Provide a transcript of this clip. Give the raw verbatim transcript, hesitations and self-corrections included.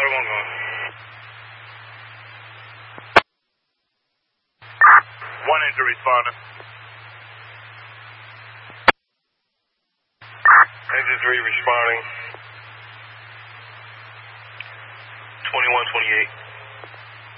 one going. One injury responding. Engine three responding. twenty-one twenty-eight.